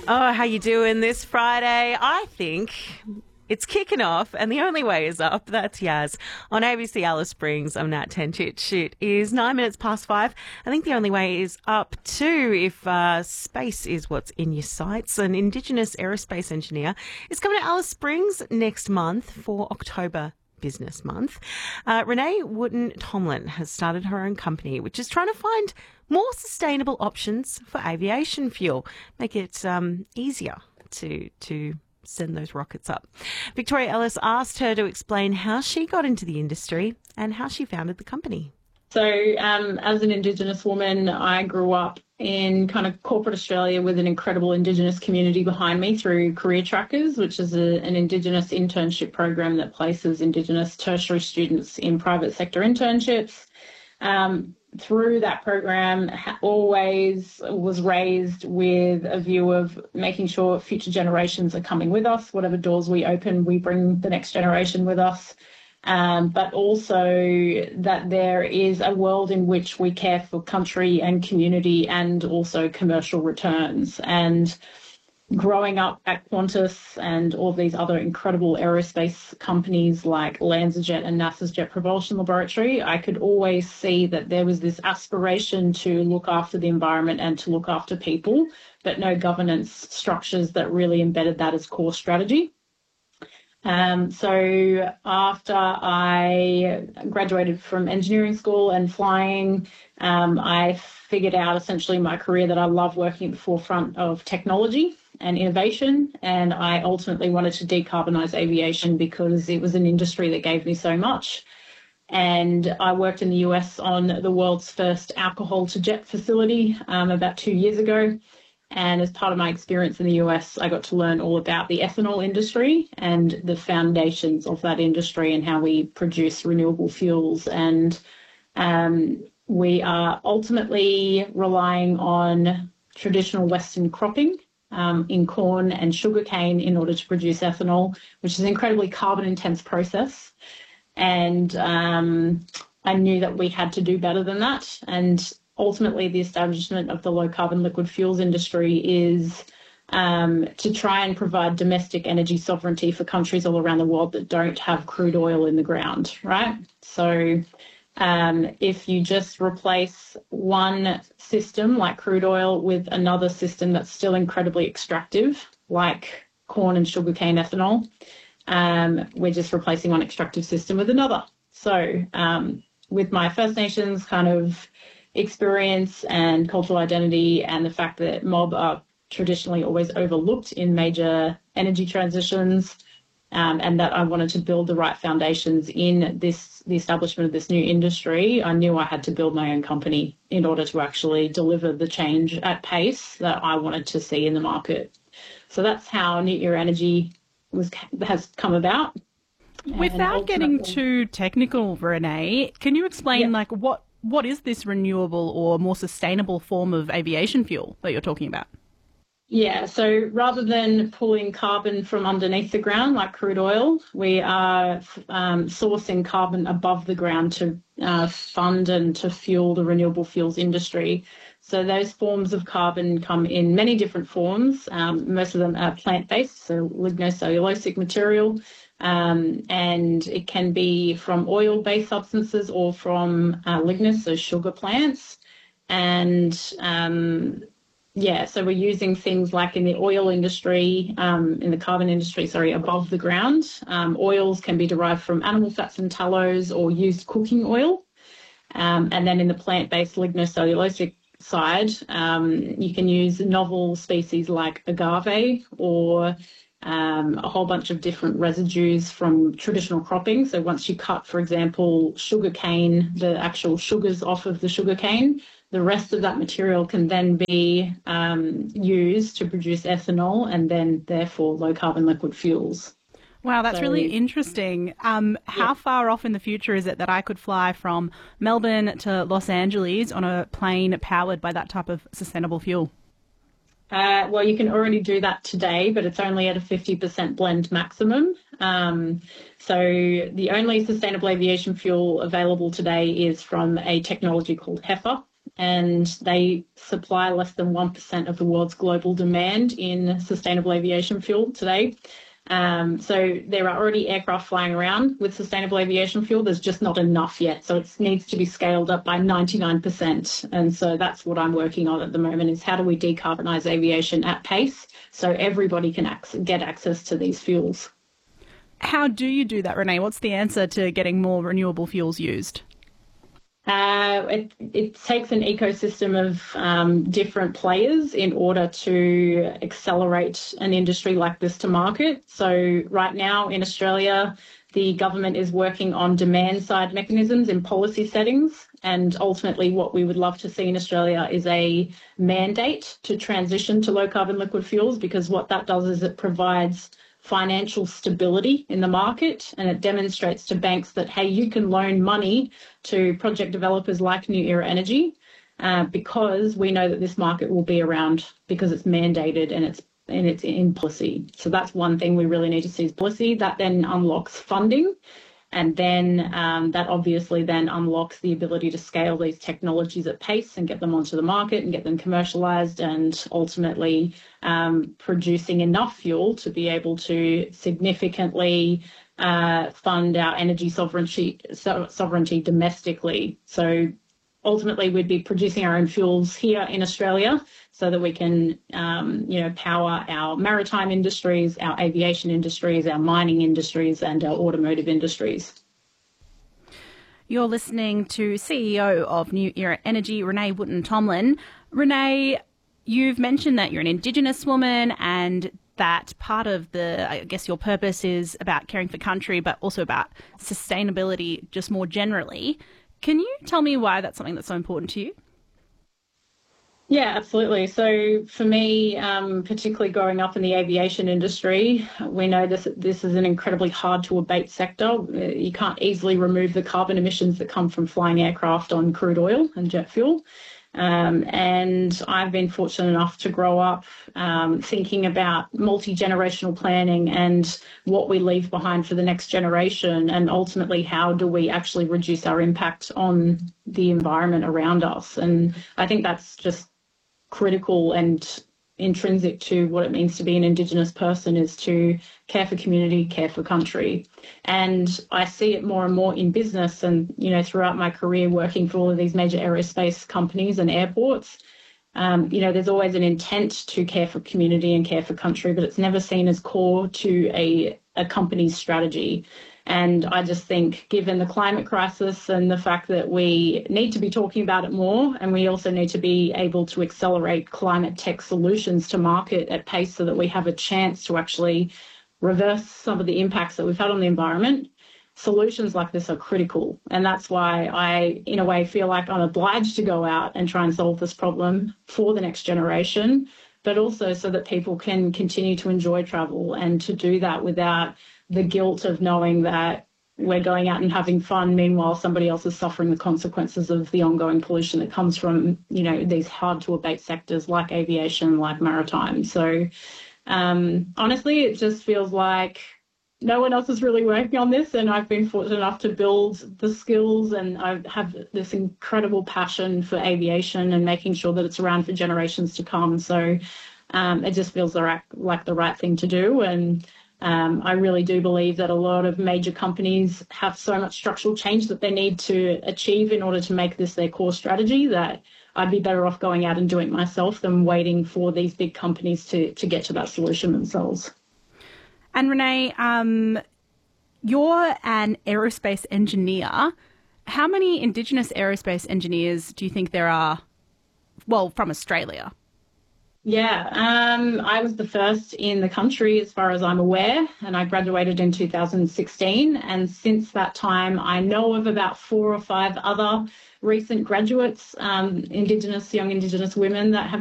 Oh, how you doing this Friday? I think it's kicking off, and the only way is up. That's Yaz on ABC Alice Springs. I'm Nat Tentich. It is 9 minutes past 5. I think the only way is up too if space is what's in your sights. An Indigenous aerospace engineer is coming to Alice Springs next month for October Business Month. Renee Wooten Tomlin has started her own company, which is trying to find more sustainable options for aviation fuel, make it easier to send those rockets up. Victoria Ellis asked her to explain how she got into the industry and how she founded the company. So as an Indigenous woman, I grew up in kind of corporate Australia with an incredible Indigenous community behind me through Career Trackers, which is an Indigenous internship program that places Indigenous tertiary students in private sector internships. Through that program, always was raised with a view of making sure future generations are coming with us. Whatever doors we open, we bring the next generation with us. But also that there is a world in which we care for country and community and also commercial returns. And growing up at Qantas and all these other incredible aerospace companies like LanzaJet and NASA's Jet Propulsion Laboratory, I could always see that there was this aspiration to look after the environment and to look after people, but no governance structures that really embedded that as core strategy. So after I graduated from engineering school and flying, I figured out essentially my career that I love working at the forefront of technology and innovation, and I ultimately wanted to decarbonise aviation because it was an industry that gave me so much. And I worked in the US on the world's first alcohol-to-jet facility about 2 years ago. And as part of my experience in the US, I got to learn all about the ethanol industry and the foundations of that industry and how we produce renewable fuels. And we are ultimately relying on traditional Western cropping in corn and sugarcane in order to produce ethanol, which is an incredibly carbon-intense process. And I knew that we had to do better than that. And ultimately, the establishment of the low-carbon liquid fuels industry is to try and provide domestic energy sovereignty for countries all around the world that don't have crude oil in the ground, right? So if you just replace one system like crude oil with another system that's still incredibly extractive, like corn and sugarcane ethanol, we're just replacing one extractive system with another. So with my First Nations kind of experience and cultural identity and the fact that mob are traditionally always overlooked in major energy transitions, and that I wanted to build the right foundations in the establishment of this new industry, I knew I had to build my own company in order to actually deliver the change at pace that I wanted to see in the market. So that's how Nuclear Energy has come about. Without getting too technical, Renee, can you explain what is this renewable or more sustainable form of aviation fuel that you're talking about? Yeah, so rather than pulling carbon from underneath the ground like crude oil, we are sourcing carbon above the ground to fund and to fuel the renewable fuels industry. So those forms of carbon come in many different forms. Most of them are plant-based, so lignocellulosic material. And it can be from oil-based substances or from lignous, so sugar plants. And so we're using things like in the oil industry, in the carbon industry, above the ground. Oils can be derived from animal fats and tallows or used cooking oil. And then in the plant-based lignocellulosic side, you can use novel species like agave or a whole bunch of different residues from traditional cropping. So once you cut, for example, sugar cane, the actual sugars off of the sugar cane, the rest of that material can then be used to produce ethanol and then therefore low carbon liquid fuels. Wow, that's really interesting. How far off in the future is it that I could fly from Melbourne to Los Angeles on a plane powered by that type of sustainable fuel? Well, you can already do that today, but it's only at a 50% blend maximum. So the only sustainable aviation fuel available today is from a technology called HEFA, and they supply less than 1% of the world's global demand in sustainable aviation fuel today. So there are already aircraft flying around with sustainable aviation fuel. There's just not enough yet. So it needs to be scaled up by 99%. And so that's what I'm working on at the moment, is how do we decarbonise aviation at pace so everybody can get access to these fuels. How do you do that, Renee? What's the answer to getting more renewable fuels used? It takes an ecosystem of different players in order to accelerate an industry like this to market. So right now in Australia, the government is working on demand side mechanisms in policy settings. And ultimately what we would love to see in Australia is a mandate to transition to low carbon liquid fuels, because what that does is it provides financial stability in the market, and it demonstrates to banks that, hey, you can loan money to project developers like New Era Energy because we know that this market will be around because it's mandated and it's in policy. So that's one thing we really need to see is policy. That then unlocks funding, and then that obviously then unlocks the ability to scale these technologies at pace and get them onto the market and get them commercialised, and ultimately producing enough fuel to be able to significantly fund our energy sovereignty domestically. So ultimately we'd be producing our own fuels here in Australia so that we can power our maritime industries, our aviation industries, our mining industries and our automotive industries. You're listening to CEO of New Era Energy, Renee Wooten-Tomlin. Renee, you've mentioned that you're an Indigenous woman and that part of your purpose is about caring for country, but also about sustainability just more generally. Can you tell me why that's something that's so important to you? Yeah, absolutely. So for me, particularly growing up in the aviation industry, we know this is an incredibly hard to abate sector. You can't easily remove the carbon emissions that come from flying aircraft on crude oil and jet fuel. And I've been fortunate enough to grow up thinking about multi-generational planning and what we leave behind for the next generation, and ultimately how do we actually reduce our impact on the environment around us. And I think that's just critical and intrinsic to what it means to be an Indigenous person, is to care for community, care for country. And I see it more and more in business and, throughout my career working for all of these major aerospace companies and airports. There's always an intent to care for community and care for country, but it's never seen as core to a company's strategy. And I just think, given the climate crisis and the fact that we need to be talking about it more, and we also need to be able to accelerate climate tech solutions to market at pace so that we have a chance to actually reverse some of the impacts that we've had on the environment, solutions like this are critical. And that's why I, in a way, feel like I'm obliged to go out and try and solve this problem for the next generation, but also so that people can continue to enjoy travel, and to do that without the guilt of knowing that we're going out and having fun, meanwhile somebody else is suffering the consequences of the ongoing pollution that comes from, these hard to abate sectors like aviation, like maritime. So honestly, it just feels like no one else is really working on this, and I've been fortunate enough to build the skills, and I have this incredible passion for aviation and making sure that it's around for generations to come. So it just feels like the right thing to do. And I really do believe that a lot of major companies have so much structural change that they need to achieve in order to make this their core strategy, that I'd be better off going out and doing it myself than waiting for these big companies to get to that solution themselves. And Renee, you're an aerospace engineer. How many Indigenous aerospace engineers do you think there are, from Australia? Yeah, I was the first in the country as far as I'm aware, and I graduated in 2016. And since that time, I know of about 4 or 5 other recent graduates, young Indigenous women that have